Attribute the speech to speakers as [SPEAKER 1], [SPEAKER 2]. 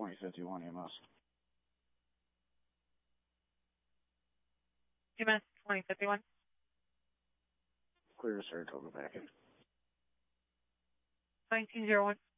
[SPEAKER 1] 2051 EMS.
[SPEAKER 2] EMS 2051.
[SPEAKER 1] Clear Saratoga back in.
[SPEAKER 2] 1901.